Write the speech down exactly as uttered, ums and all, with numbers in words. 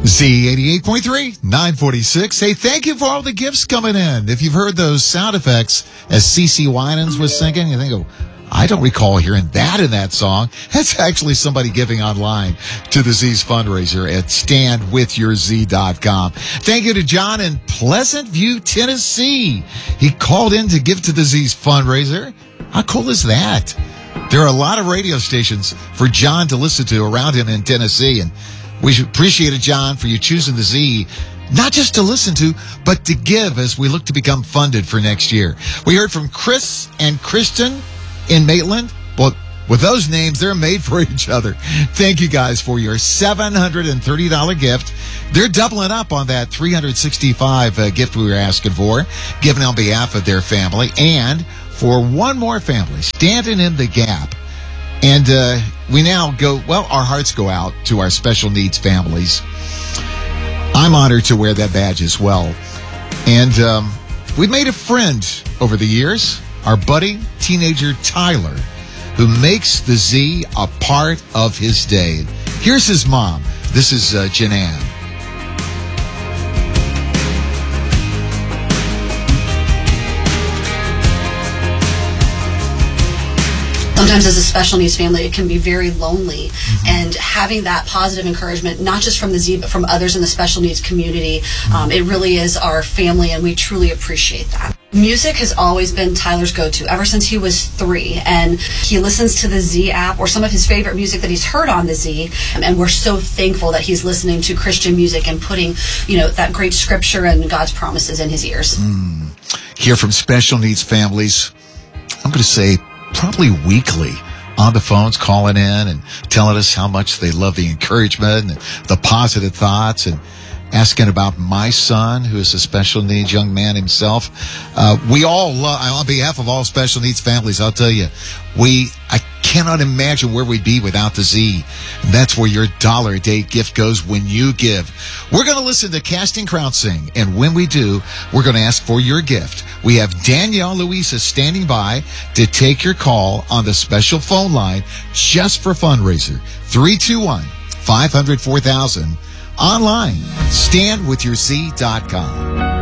Z eighty-eight point three, nine forty-six. Hey, thank you for all the gifts coming in. If you've heard those sound effects as CeCe Winans was singing, you think, oh, I don't recall hearing that in that song. That's actually somebody giving online to the Z's fundraiser at stand with your z dot com. Thank you to John in Pleasant View, Tennessee. He called in to give to the Z's fundraiser. How cool is that? There are a lot of radio stations for John to listen to around him in Tennessee, and we appreciate it, John, for you choosing the Z, not just to listen to, but to give as we look to become funded for next year. We heard from Chris and Kristen in Maitland. Well, with those names, they're made for each other. Thank you guys for your seven hundred thirty dollars gift. They're doubling up on that three hundred sixty-five dollars uh, gift we were asking for, given on behalf of their family, and for one more family, standing in the gap. And uh, we now go, well, our hearts go out to our special needs families. I'm honored to wear that badge as well. And um, we made a friend over the years, our buddy, teenager Tyler, who makes the Z a part of his day. Here's his mom. This is uh, Janan. Sometimes as a special needs family, it can be very lonely. Mm-hmm. And having that positive encouragement, not just from the Z, but from others in the special needs community, mm-hmm. um, it really is our family, and we truly appreciate that. Music has always been Tyler's go-to ever since he was three, and he listens to the Z app or some of his favorite music that he's heard on the Z, and we're so thankful that he's listening to Christian music and putting, you know, that great scripture and God's promises in his ears. Mm. Hear from special needs families, I'm going to say probably weekly, on the phones, calling in and telling us how much they love the encouragement and the positive thoughts, and asking about my son, who is a special needs young man himself. Uh, we all love, on behalf of all special needs families, I'll tell you, we, I cannot imagine where we'd be without the Z. And that's where your dollar a day gift goes when you give. We're going to listen to Casting Crowns sing, and when we do, we're going to ask for your gift. We have Danielle Louisa standing by to take your call on the special phone line just for fundraiser, three two one, five hundred, four thousand. Online, stand with your z dot com.